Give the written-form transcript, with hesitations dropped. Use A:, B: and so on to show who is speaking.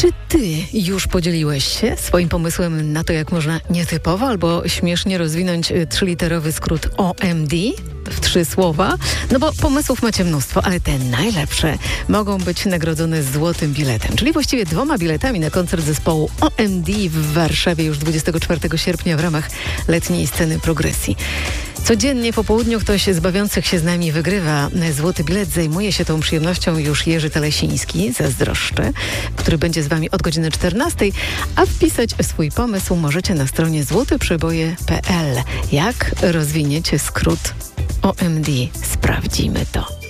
A: Czy ty już podzieliłeś się swoim pomysłem na to, jak można nietypowo albo śmiesznie rozwinąć 3-literowy skrót OMD w 3 słowa? No bo pomysłów macie mnóstwo, ale te najlepsze mogą być nagrodzone złotym biletem, czyli właściwie 2 biletami na koncert zespołu OMD w Warszawie już 24 sierpnia w ramach letniej sceny progresji. Codziennie po południu ktoś z bawiących się z nami wygrywa złoty bilet. Zajmuje się tą przyjemnością już Jerzy Telesiński, zazdroszczę, który będzie z wami od godziny 14, a wpisać swój pomysł możecie na stronie złotyprzeboje.pl. Jak rozwiniecie skrót OMD? Sprawdzimy to.